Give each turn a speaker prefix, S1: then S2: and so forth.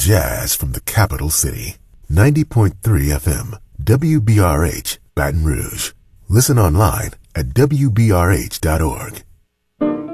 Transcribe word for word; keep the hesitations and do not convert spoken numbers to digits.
S1: jazz from the capital city. ninety point three F M, W B R H, Baton Rouge. Listen online at W B R H dot org.